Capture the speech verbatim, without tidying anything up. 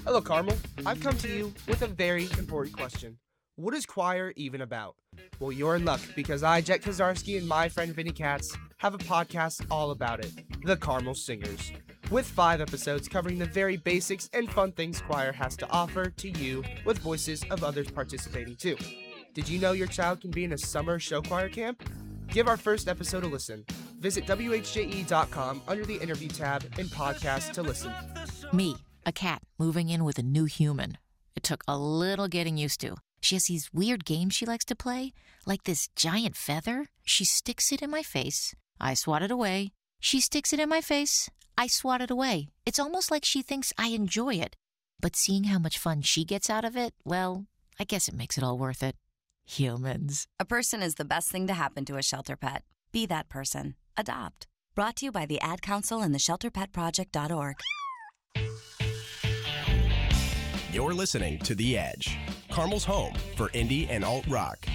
Hello, Carmel. I've come to you with a very important question. What is choir even about? Well, you're in luck because I, Jet Kazarski, and my friend Vinny Katz have a podcast all about it, The Carmel Singers, with five episodes covering the very basics and fun things choir has to offer to you with voices of others participating too. Did you know your child can be in a summer show choir camp? Give our first episode a listen. Visit W H J E dot com under the interview tab in podcast to listen. Me, a cat, moving in with a new human. It took a little getting used to. She has these weird games she likes to play, like this giant feather. She sticks it in my face. I swat it away. She sticks it in my face. I swat it away. It's almost like she thinks I enjoy it. But seeing how much fun she gets out of it, well, I guess it makes it all worth it. Humans. A person is the best thing to happen to a shelter pet. Be that person. Adopt. Brought to you by the Ad Council and the shelter pet project dot org. You're listening to The Edge, Carmel's home for indie and alt rock.